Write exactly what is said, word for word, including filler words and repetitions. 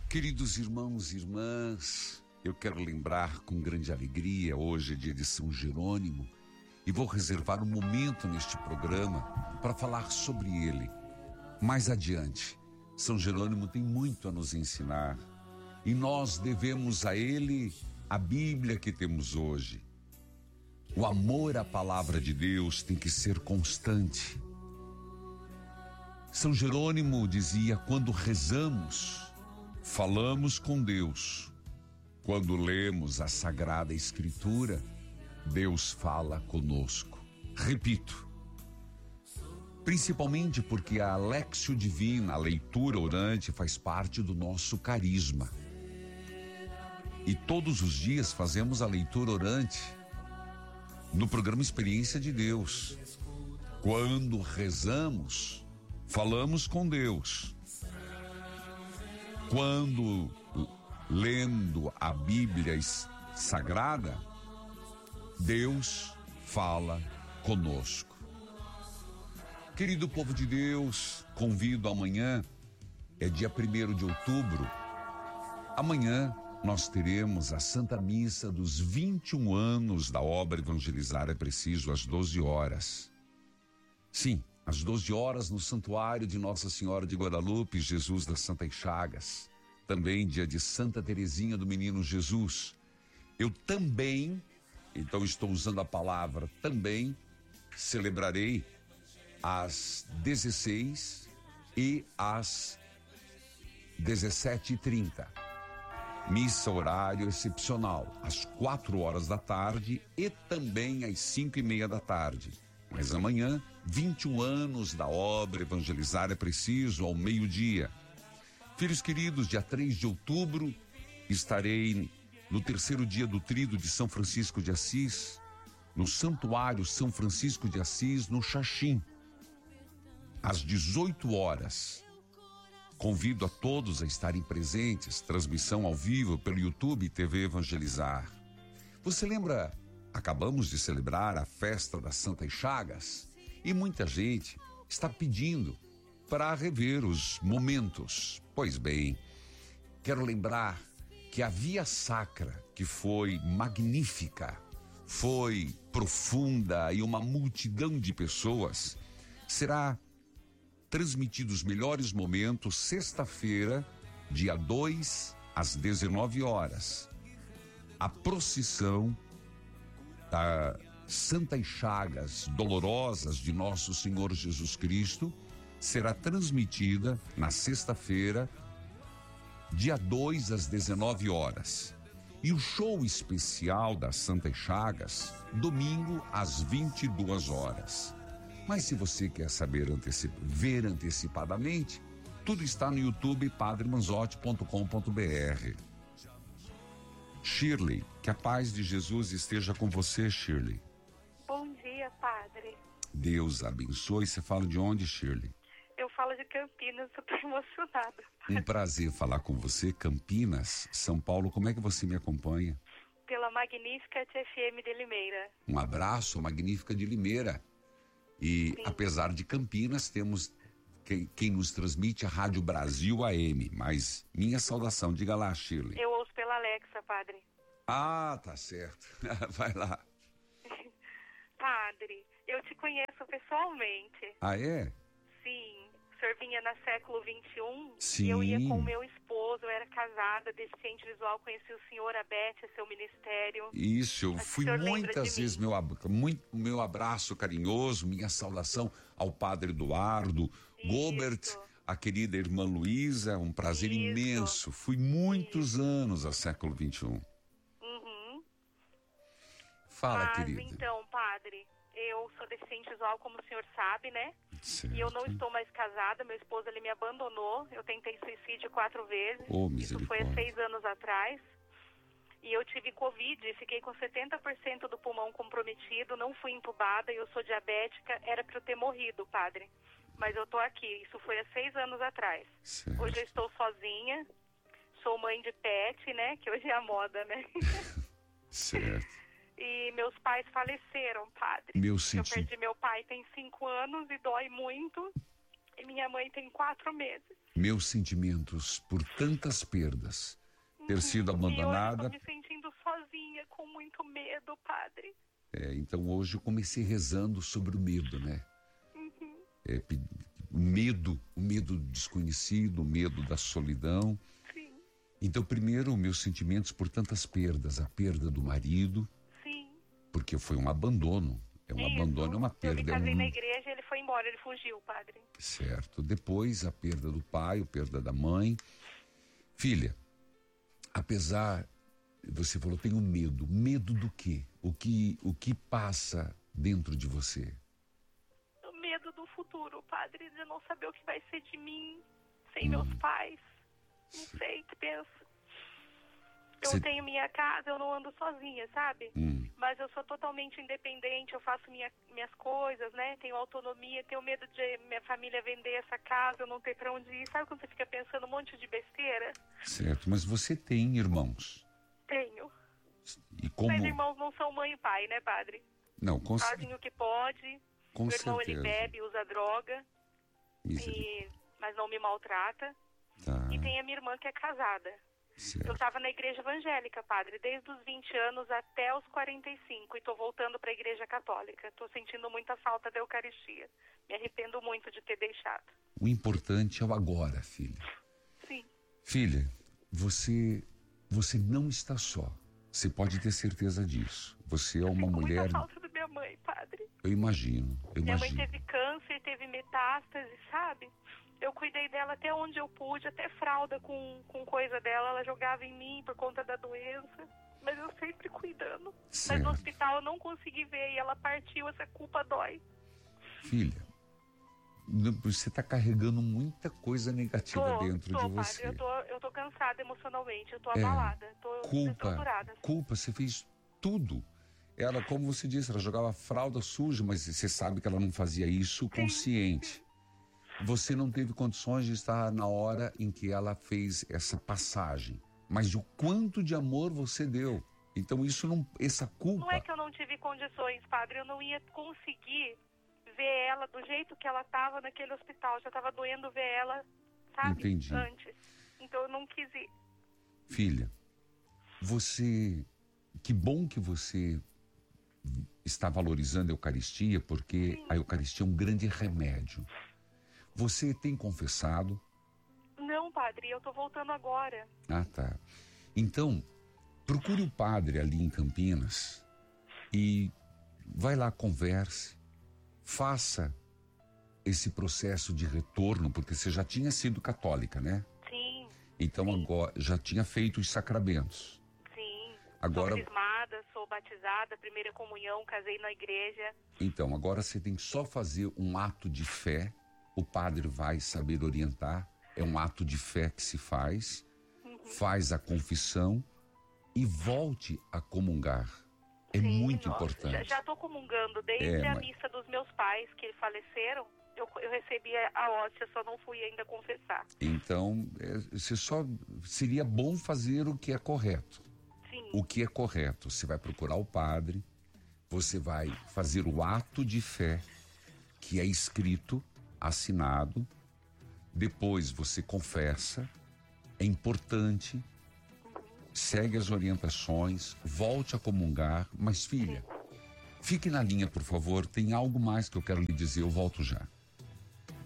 Queridos irmãos e irmãs, eu quero lembrar com grande alegria, hoje é dia de São Jerônimo, e vou reservar um momento neste programa para falar sobre ele. Mais adiante, São Jerônimo tem muito a nos ensinar, e nós devemos a ele a Bíblia que temos hoje. O amor à palavra de Deus tem que ser constante. São Jerônimo dizia: quando rezamos, falamos com Deus. Quando lemos a Sagrada Escritura, Deus fala conosco. Repito, principalmente porque a Léxio Divina, a leitura orante, faz parte do nosso carisma. E todos os dias fazemos a leitura orante no programa Experiência de Deus. Quando rezamos, falamos com Deus. Quando lendo a Bíblia Sagrada, Deus fala conosco. Querido povo de Deus, convido amanhã, é dia primeiro de outubro. Amanhã nós teremos a Santa Missa dos vinte e um anos da obra Evangelizar é Preciso, às doze horas. Sim, às doze horas no Santuário de Nossa Senhora de Guadalupe, Jesus das Santas Chagas. Também dia de Santa Teresinha do Menino Jesus. Eu também, então estou usando a palavra também, celebrarei às dezesseis e às dezessete e trinta. Missa horário excepcional, às quatro horas da tarde e também às cinco e meia da tarde. Mas amanhã, vinte e um anos da obra Evangelizar é Preciso, ao meio-dia. Filhos queridos, dia três de outubro, estarei no terceiro dia do Tríduo de São Francisco de Assis, no Santuário São Francisco de Assis, no Xaxim, às dezoito horas. Convido a todos a estarem presentes, transmissão ao vivo pelo YouTube e T V Evangelizar. Você lembra, acabamos de celebrar a festa das Santas Chagas e muita gente está pedindo para rever os momentos. Pois bem, quero lembrar que a Via Sacra, que foi magnífica, foi profunda e uma multidão de pessoas, será transmitido os melhores momentos sexta-feira, dia dois, às dezenove horas. A procissão das Santas Chagas Dolorosas de Nosso Senhor Jesus Cristo será transmitida na sexta-feira, dia dois, às dezenove horas. E o show especial das Santas Chagas, domingo, às vinte e duas horas. Mas se você quer saber, antecip... ver antecipadamente, tudo está no YouTube padre manzotti ponto com ponto b r. Shirley, que a paz de Jesus esteja com você, Shirley. Bom dia, padre. Deus abençoe. Você fala de onde, Shirley? Eu falo de Campinas, eu tô emocionada. Um prazer falar com você. Campinas, São Paulo, como é que você me acompanha? Pela Magnífica F M de Limeira. Um abraço, Magnífica de Limeira. E Sim. Apesar de Campinas, temos quem, quem nos transmite a Rádio Brasil A M, mas minha saudação, diga lá, Shirley. Eu ouço pela Alexa, padre. Ah, tá certo. Vai lá. Padre, eu te conheço pessoalmente. Ah, é? Sim, o senhor vinha na século vinte e um. Sim. Eu ia com o meu esposo, eu era casada, deficiente visual, conheci o senhor Abete, seu ministério. Isso, eu Acho fui que o senhor muitas lembra de vezes, mim. meu, ab- muito, meu abraço carinhoso, minha saudação ao padre Eduardo, Isso. Gobert, a querida irmã Luísa, um prazer Isso. imenso. Fui muitos anos a século vinte e um. Uhum. Fala, Mas querida. então, padre, eu sou deficiente visual, como o senhor sabe, né? Certo. E eu não estou mais casada, meu esposo ele me abandonou, eu tentei suicídio quatro vezes, Oh, isso foi há misericórdia. seis anos atrás, e eu tive Covid, fiquei com setenta por cento do pulmão comprometido, não fui entubada, eu sou diabética, era para eu ter morrido, padre, mas eu tô aqui, isso foi há seis anos atrás. Certo. Hoje eu estou sozinha, sou mãe de pet, né, que hoje é a moda, né? Certo. E meus pais faleceram, padre. Meu Eu senti- perdi meu pai tem cinco anos e dói muito. E minha mãe tem quatro meses. Meus sentimentos por tantas perdas, ter sido abandonada. E hoje eu tô me sentindo sozinha, com muito medo, padre. É, então hoje eu comecei rezando sobre o medo, né? Uhum. É, o medo, o medo desconhecido, o medo da solidão. Sim. Então, primeiro, meus sentimentos por tantas perdas, a perda do marido. Sim. Porque foi um abandono. É um Isso. abandono, é uma perda. Eu me casei é um... na igreja e ele foi embora, ele fugiu, padre. Certo. Depois, a perda do pai, a perda da mãe. Filha, apesar, você falou, tenho medo. Medo do quê? O que, o que passa dentro de você? O medo do futuro, padre, de não saber o que vai ser de mim, sem hum. meus pais. Não sei, que pensa. Eu Cê... tenho minha casa, eu não ando sozinha, sabe? Hum. Mas eu sou totalmente independente, eu faço minha, minhas coisas, né? Tenho autonomia, tenho medo de minha família vender essa casa, eu não ter pra onde ir. Sabe quando você fica pensando um monte de besteira? Certo, mas você tem irmãos? Tenho. E como... Mas irmãos não são mãe e pai, né, padre? Não, com Fazem o que pode. Com Meu irmão, certeza. ele bebe, usa droga, e... mas não me maltrata. Tá. E tem a minha irmã que é casada. Certo. Eu estava na igreja evangélica, padre, desde os vinte anos até os quarenta e cinco, e estou voltando para a igreja católica. Estou sentindo muita falta da Eucaristia. Me arrependo muito de ter deixado. O importante é o agora, filha. Sim. Filha, você, você não está só. Você pode ter certeza disso. Você é uma Fico mulher... muita falta da minha mãe, padre. Eu imagino, eu minha imagino. mãe teve câncer, teve metástase, sabe? Eu cuidei dela até onde eu pude, até fralda com, com coisa dela, ela jogava em mim por conta da doença, mas eu sempre cuidando. Certo. Mas no hospital eu não consegui ver e ela partiu, essa culpa dói. Filha, você está carregando muita coisa negativa tô, dentro tô, de padre, você. Eu tô, eu tô cansada emocionalmente, eu tô É, abalada, tô culpa, estruturada. culpa, você fez tudo. Ela, como você disse, ela jogava fralda suja, mas você sabe que ela não fazia isso consciente. Sim. Você não teve condições de estar na hora em que ela fez essa passagem. Mas o quanto de amor você deu. Então isso não, essa culpa... Não é que eu não tive condições, padre. Eu não ia conseguir ver ela do jeito que ela estava naquele hospital. Já estava doendo ver ela, sabe? Entendi. Antes. Então eu não quis ir. Filha, você... Que bom que você está valorizando a Eucaristia, porque Sim. a Eucaristia é um grande remédio. Você tem confessado? Não, padre, eu tô voltando agora. Ah, tá. Então, procure o padre ali em Campinas e vai lá, converse, faça esse processo de retorno, porque você já tinha sido católica, né? Sim. Então sim. agora já tinha feito os sacramentos. Sim. Agora... Sou crismada, sou batizada, primeira comunhão, casei na igreja. Então, agora você tem que só fazer um ato de fé. O padre vai saber orientar, é um ato de fé que se faz, uhum. faz a confissão e volte a comungar. É Sim, muito nossa, importante. Já estou comungando desde é, a mas... missa dos meus pais que faleceram, eu, eu recebi a hóstia, só não fui ainda confessar. Então, é, você só seria bom fazer o que é correto. Sim. O que é correto, você vai procurar o padre, você vai fazer o ato de fé que é escrito, assinado, depois você confessa, é importante, segue as orientações, volte a comungar, mas filha, fique na linha, por favor, tem algo mais que eu quero lhe dizer, eu volto já.